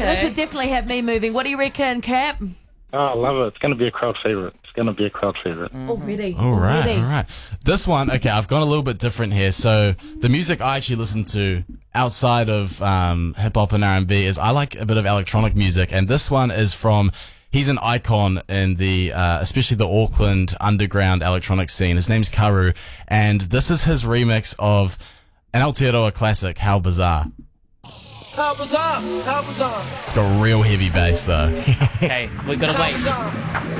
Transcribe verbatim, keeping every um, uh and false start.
This would definitely have me moving. What do you reckon, Cap? Oh, I love it. It's going to be a crowd favourite. It's going to be a crowd favourite. Already. All right, Already. all right. This one, okay, I've gone a little bit different here. So the music I actually listen to outside of um, hip hop and R and B is I like a bit of electronic music, and this one is from. He's an icon in the, uh, especially the Auckland underground electronic scene. His name's Karu, and this is his remix of an Aotearoa classic, How Bizarre. How bizarre, how bizarre. It's got real heavy bass though. Okay, we're gonna wait. Bizarre.